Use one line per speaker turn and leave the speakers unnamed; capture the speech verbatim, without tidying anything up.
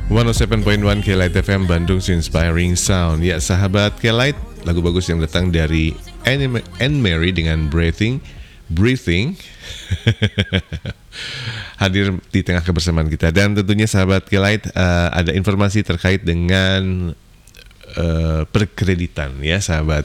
seratus tujuh koma satu K-Light F M Bandung, Inspiring Sound. Ya sahabat K-Light, lagu bagus yang datang dari Anne, Anne Mary dengan Breathing Breathing hadir di tengah kebersamaan kita. Dan tentunya sahabat K-Light, uh, ada informasi terkait dengan uh, perkreditan ya sahabat